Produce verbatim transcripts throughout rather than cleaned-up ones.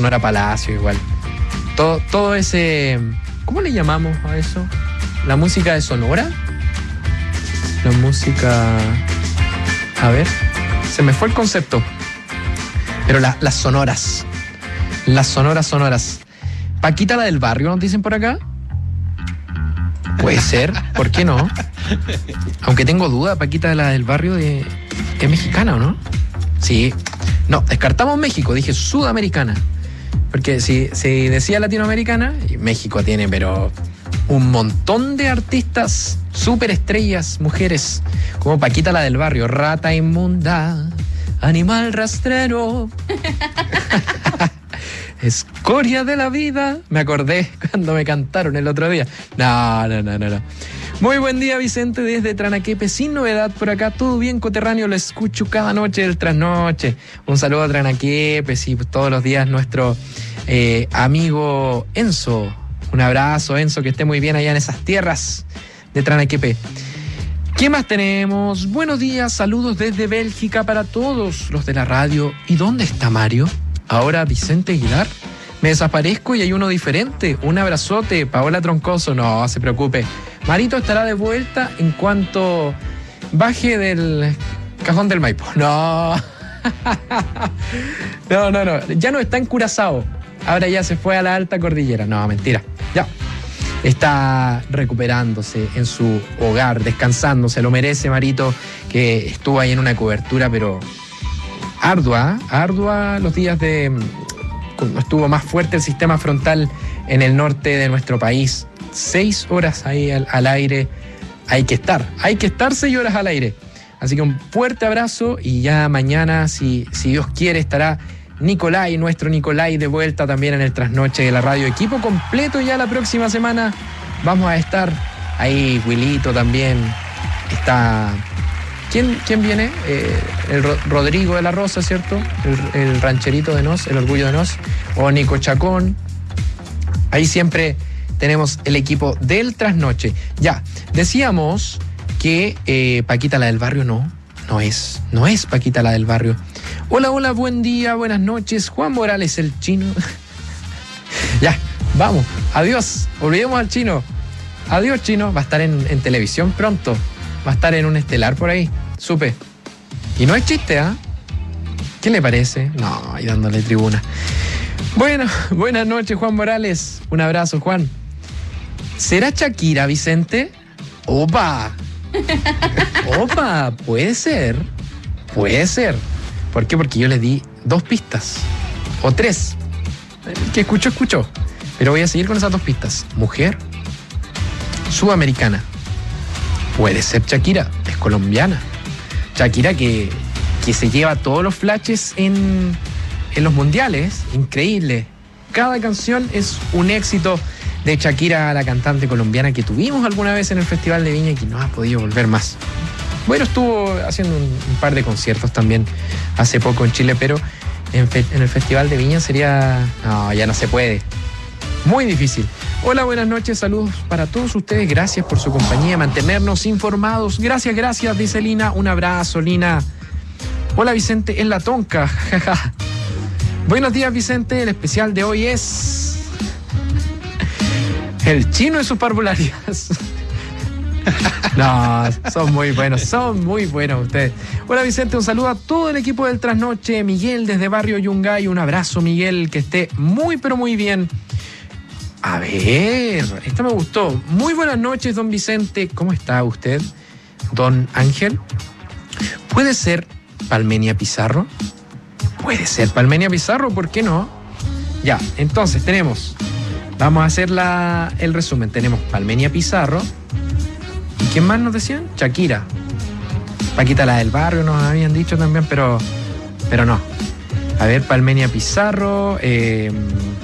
Sonora Palacio igual. Todo, todo ese... ¿Cómo le llamamos a eso? ¿La música de Sonora? La música... A ver, se me fue el concepto. Pero la, las sonoras. Las sonoras sonoras. Paquita la del barrio, nos dicen por acá. Puede ser, ¿por qué no? Aunque tengo duda, Paquita la del barrio de, es mexicana, ¿o no? Sí. No, descartamos México, dije sudamericana. Porque si, si decía latinoamericana, México tiene, pero un montón de artistas, superestrellas, mujeres, como Paquita la del barrio, rata inmunda, animal rastrero. Escoria de la vida. Me acordé cuando me cantaron el otro día. No, no, no, no, no. Muy buen día, Vicente, desde Tranaquepe. Sin novedad por acá, todo bien coterráneo. Lo escucho cada noche del trasnoche. Un saludo a Tranaquepe, sí, todos los días nuestro eh, amigo Enzo. Un abrazo, Enzo, que esté muy bien allá en esas tierras de Tranaquepe. ¿Qué más tenemos? Buenos días, saludos desde Bélgica para todos los de la radio. ¿Y dónde está Mario? Ahora Vicente Aguilar. Me desaparezco y hay uno diferente. Un abrazote, Paola Troncoso. No se preocupe. Marito estará de vuelta en cuanto baje del cajón del Maipo. No. No, no, no. Ya no está en Curazao. Ahora ya se fue a la alta cordillera. No, mentira. Ya. Está recuperándose en su hogar, descansando. Se lo merece, Marito, que estuvo ahí en una cobertura, pero... Ardua, ardua los días de... Cuando estuvo más fuerte el sistema frontal en el norte de nuestro país. Seis horas ahí al, al aire. Hay que estar, hay que estar seis horas al aire. Así que un fuerte abrazo y ya mañana, si, si Dios quiere, estará Nicolai, nuestro Nicolai, de vuelta también en el trasnoche de la radio. Equipo completo ya la próxima semana. Vamos a estar ahí, Wilito también. Está... ¿Quién, quién viene? Eh, el Ro- Rodrigo de la Rosa, ¿cierto? El, el rancherito de Nos, el orgullo de Nos. O Nico Chacón. Ahí siempre tenemos el equipo del trasnoche. Ya, decíamos que eh, Paquita la del barrio no, no es, no es Paquita la del barrio. Hola, hola, buen día, buenas noches. Juan Morales, el chino. Ya, vamos, adiós, olvidemos al chino. Adiós, chino, va a estar en, en televisión pronto. Va a estar en un estelar por ahí, supe. Y no es chiste, ¿ah? ¿eh? ¿Qué le parece? No, ahí dándole tribuna. Bueno, buenas noches, Juan Morales. Un abrazo, Juan. ¿Será Shakira, Vicente? ¡Opa! ¡Opa! Puede ser. Puede ser. ¿Por qué? Porque yo le di dos pistas. O tres. El que escuchó, escuchó. Pero voy a seguir con esas dos pistas. Mujer, sudamericana. Puede ser Shakira, es colombiana. Shakira que, que se lleva todos los flashes en, en los mundiales. Increíble. Cada canción es un éxito de Shakira, la cantante colombiana que tuvimos alguna vez en el Festival de Viña y que no ha podido volver más. Bueno, estuvo haciendo un, un par de conciertos también hace poco en Chile, pero en, fe, en el Festival de Viña sería... No, ya no se puede. Muy difícil. Hola, buenas noches, saludos para todos ustedes, gracias por su compañía, mantenernos informados, gracias, gracias, dice Lina, un abrazo, Lina. Hola, Vicente, en la tonca, jaja. Buenos días, Vicente, el especial de hoy es... El chino y sus parvularias. No, son muy buenos, son muy buenos ustedes. Hola, Vicente, un saludo a todo el equipo del Trasnoche, Miguel desde Barrio Yungay, un abrazo, Miguel, que esté muy, pero muy bien. A ver, esta me gustó. Muy buenas noches, don Vicente. ¿Cómo está usted? Don Ángel. ¿Puede ser Palmenia Pizarro? Puede ser Palmenia Pizarro, ¿por qué no? Ya, entonces tenemos... Vamos a hacer la, el resumen. Tenemos Palmenia Pizarro. ¿Y quién más nos decían? Shakira. Paquita la del barrio nos habían dicho también, pero, pero no. A ver, Palmenia Pizarro... Eh,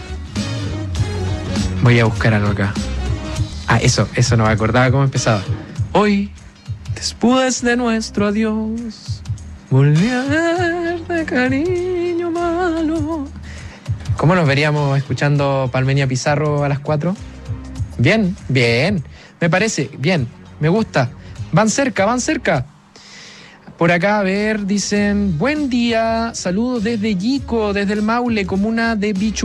Voy a buscar algo acá. Ah, eso, eso no me acordaba cómo empezaba. Hoy, después de nuestro adiós, volví a verte, cariño malo. ¿Cómo nos veríamos escuchando Palmenia Pizarro a las cuatro? Bien, bien. Me parece, bien. Me gusta. Van cerca, van cerca. Por acá, a ver, dicen, buen día, saludos desde Yico, desde el Maule, comuna de Bichu.